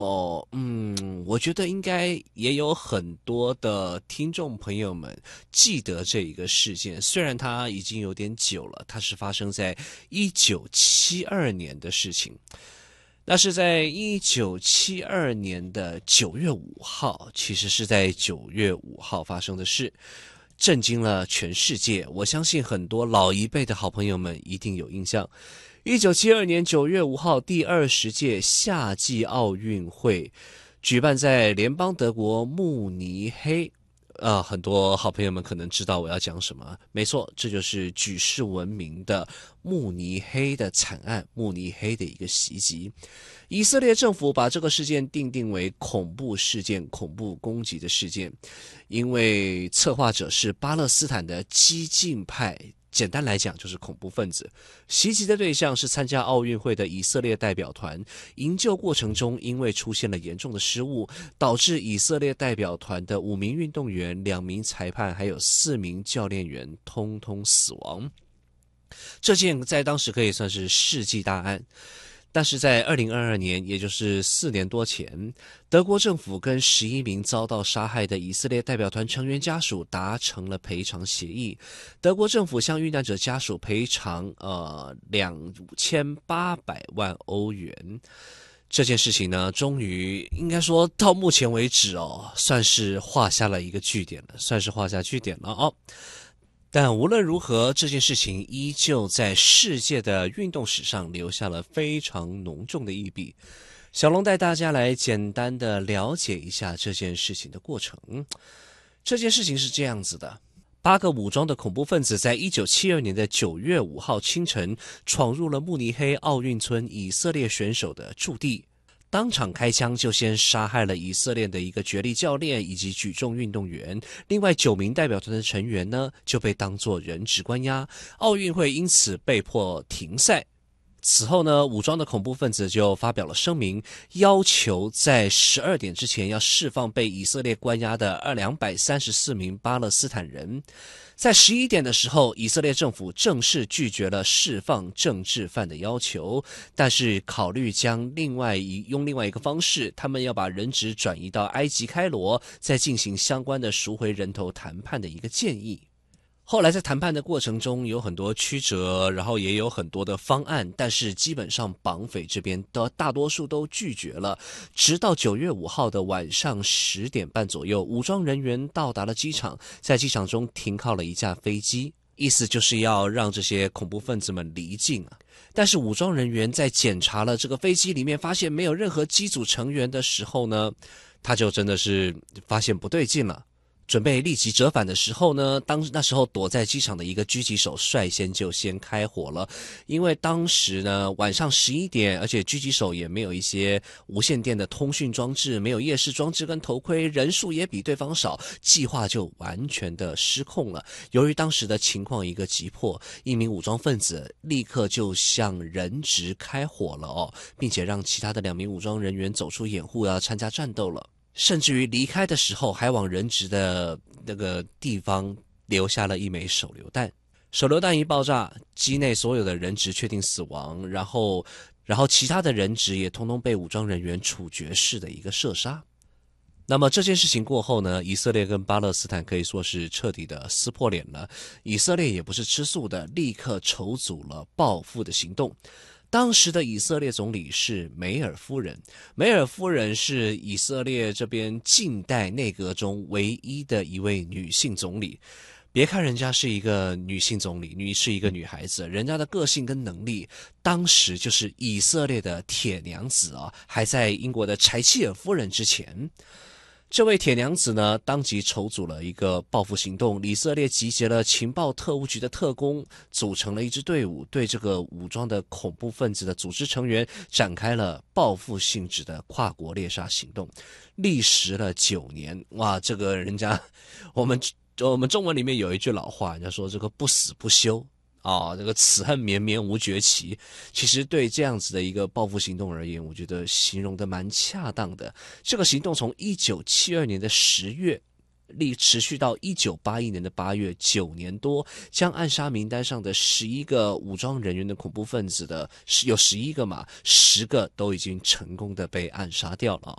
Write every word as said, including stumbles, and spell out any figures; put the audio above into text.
哦，嗯，我觉得应该也有很多的听众朋友们记得这一个事件，虽然它已经有点久了，它是发生在一九七二年的事情。那是在一九七二年的九月五号，其实是在九月五号发生的事，震惊了全世界。我相信很多老一辈的好朋友们一定有印象。一九七二年九月五号，第二十届夏季奥运会举办在联邦德国慕尼黑。呃，很多好朋友们可能知道我要讲什么，没错，这就是举世闻名的慕尼黑的惨案，慕尼黑的一个袭击。以色列政府把这个事件定定为恐怖事件、恐怖攻击的事件，因为策划者是巴勒斯坦的激进派。简单来讲就是恐怖分子，袭击的对象是参加奥运会的以色列代表团，营救过程中因为出现了严重的失误，导致以色列代表团的五名运动员、两名裁判还有四名教练员通通死亡。这件在当时可以算是世纪大案。但是在二零二二年，也就是四年多前，德国政府跟十一名遭到杀害的以色列代表团成员家属达成了赔偿协议。德国政府向遇难者家属赔偿呃两千八百万欧元。这件事情呢，终于应该说到目前为止哦，算是画下了一个句点了，算是画下句点了哦。但无论如何，这件事情依旧在世界的运动史上留下了非常浓重的一笔。小龙带大家来简单的了解一下这件事情的过程。这件事情是这样子的，八个武装的恐怖分子在一九七二年的九月五号清晨闯入了慕尼黑奥运村以色列选手的驻地，当场开枪就先杀害了以色列的一个角力教练以及举重运动员，另外九名代表团的成员呢就被当作人质关押，奥运会因此被迫停赛。此后呢，武装的恐怖分子就发表了声明，要求在十二点之前要释放被以色列关押的两百三十四名巴勒斯坦人。在十一点的时候，以色列政府正式拒绝了释放政治犯的要求，但是考虑将另外一用另外一个方式，他们要把人质转移到埃及开罗，再进行相关的赎回人头谈判的一个建议。后来在谈判的过程中有很多曲折，然后也有很多的方案，但是基本上绑匪这边的大多数都拒绝了。直到九月五号的晚上十点半左右，武装人员到达了机场，在机场中停靠了一架飞机，意思就是要让这些恐怖分子们离境啊。但是武装人员在检查了这个飞机里面，发现没有任何机组成员的时候呢，他就真的是发现不对劲了。准备立即折返的时候呢，当那时候躲在机场的一个狙击手率先就先开火了，因为当时呢晚上十一点，而且狙击手也没有一些无线电的通讯装置，没有夜视装置跟头盔，人数也比对方少，计划就完全的失控了。由于当时的情况一个急迫，一名武装分子立刻就向人质开火了哦，并且让其他的两名武装人员走出掩护，要参加战斗了。甚至于离开的时候还往人质的那个地方留下了一枚手榴弹。手榴弹一爆炸，机内所有的人质确定死亡，然后然后其他的人质也通通被武装人员处决式的一个射杀。那么这件事情过后呢，以色列跟巴勒斯坦可以说是彻底的撕破脸了。以色列也不是吃素的，立刻筹组了报复的行动。当时的以色列总理是梅尔夫人，梅尔夫人是以色列这边近代内阁中唯一的一位女性总理。别看人家是一个女性总理，女是一个女孩子，人家的个性跟能力，当时就是以色列的铁娘子啊，还在英国的柴契尔夫人之前。这位铁娘子呢，当即筹组了一个报复行动，以色列集结了情报特务局的特工，组成了一支队伍，对这个武装的恐怖分子的组织成员展开了报复性质的跨国猎杀行动，历时了九年。哇，这个人家，我们我们中文里面有一句老话，人家说这个不死不休。哦，这个此恨绵绵无绝期，其实对这样子的一个报复行动而言，我觉得形容的蛮恰当的。这个行动从一九七二年的十月历持续到一九八一年的八月，九年多，将暗杀名单上的十一个武装人员的恐怖分子的有十一个嘛，十个都已经成功的被暗杀掉了。